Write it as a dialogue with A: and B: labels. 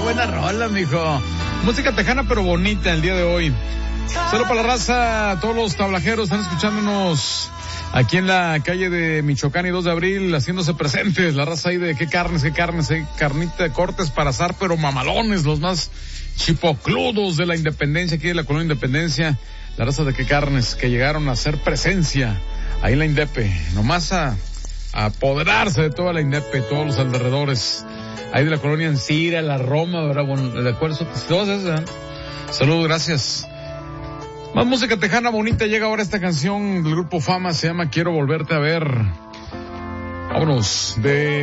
A: buena rola, mijo. Música tejana pero bonita el día de hoy. Saludos para la raza, todos los tablajeros están escuchándonos aquí en la calle de Michoacán y 2 de abril, haciéndose presentes. La raza ahí de qué carnes, carnita de cortes para asar, pero mamalones, los más chipocludos de la Independencia, aquí de la colonia Independencia. La raza de qué carnes que llegaron a hacer presencia ahí en la Indepe, nomás a apoderarse de toda la Indepe, todos los alrededores, ahí de la colonia Encira, la Roma, ¿verdad? Bueno, de acuerdo, todas esas, ¿eh? Saludos, gracias. Más música tejana bonita, llega ahora esta canción del grupo Fama, se llama Quiero Volverte a Ver. Vámonos, de